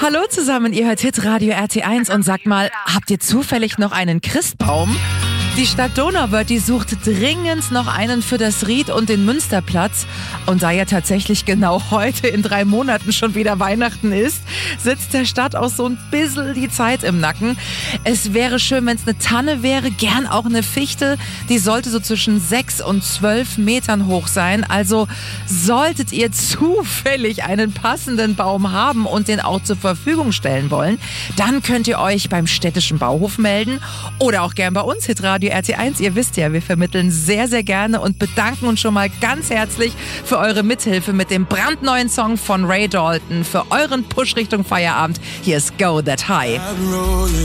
Hallo zusammen, ihr hört Hitradio RT1 und sagt mal, habt ihr zufällig noch einen Christbaum? Die Stadt Donauwörth, die sucht dringend noch einen für das Ried und den Münsterplatz. Und da ja tatsächlich genau heute in 3 Monaten schon wieder Weihnachten ist, sitzt der Stadt auch so ein bisschen die Zeit im Nacken. Es wäre schön, wenn es eine Tanne wäre, gern auch eine Fichte. Die sollte so zwischen 6 und 12 Metern hoch sein. Also solltet ihr zufällig einen passenden Baum haben und den auch zur Verfügung stellen wollen, dann könnt ihr euch beim städtischen Bauhof melden oder auch gern bei uns, Hitradio RT1. Ihr wisst ja, wir vermitteln sehr, sehr gerne und bedanken uns schon mal ganz herzlich für eure Mithilfe mit dem brandneuen Song von Ray Dalton für euren Push Richtung Feierabend. Hier ist Go That High.